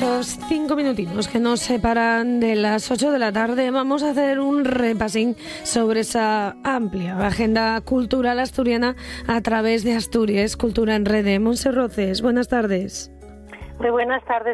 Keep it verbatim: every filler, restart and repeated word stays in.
estos cinco minutinos que nos separan de las ocho de la tarde, vamos a hacer un repasín sobre esa amplia agenda cultural asturiana a través de Asturias Cultura en Rede. Monse Roces, buenas tardes. Muy buenas tardes,